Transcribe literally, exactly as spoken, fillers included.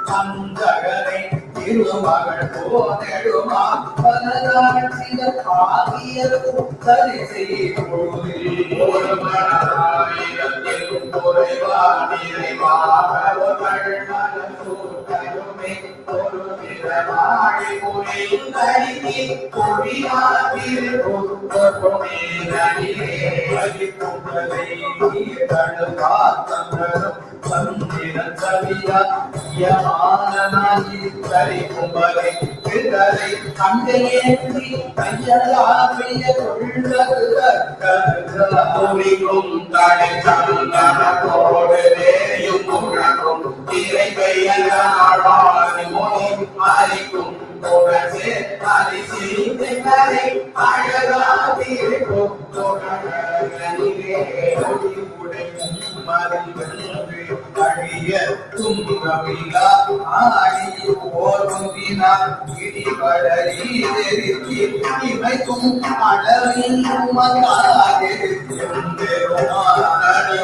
அந்தகரை திருமகள் போனெடுமா பலராட்சிய ஆகியர் உத்தரி செய்தோரில் ஒரு மனதாயிரத்தில் குறைவானிறைவாகவர்கள் மனசூட்டருமே ஒரு விதமாடி புரிந்தடிக்கு பொறியாதிரு பொறுப்பமே நடிகே அளிப்புகளை தழுவாத்தங்களும் சந்திரன் சவியா யமானனாகி தரி குமரை பிறரை கண்டையேற்றி கையலாவிய கொள்ளகுதற்கும் தடை சங்கமோடு வேயும் முழக்கும் திரை கையலாவாரி மொழி மாறிக்கும் தொடர்ந்து அரிசி திரை அழகாதிருக்கும் தொடர்களிலே ஒளிவுடையும் மறிவென்று அழிய துன்பமிலா ஆடி ஓர்முதினார் இடிபடரி தெரித்தி இமைக்கும் அளவில் மகாதிருக்கும்